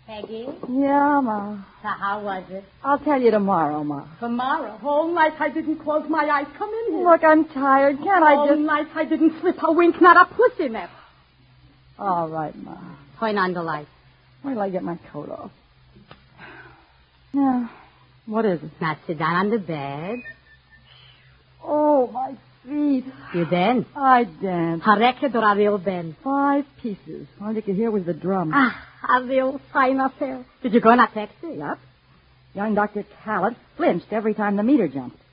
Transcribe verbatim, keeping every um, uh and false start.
Peggy? Yeah, Ma. So how was it? I'll tell you tomorrow, Ma. Tomorrow. Whole night I didn't close my eyes. Come in here. Look, I'm tired. Can't I Whole just... night I didn't slip a wink, not a puss in it. All right, Ma. Turn on the light. Wait till I get my coat off. Yeah. What is it? Now sit down on the bed. Oh, my feet. You dance? I dance. A record or a real band? Five pieces. All you could hear was the drum. Ah, a real fine affair. Did you go on a taxi? Yep. Young Doctor Callett flinched every time the meter jumped.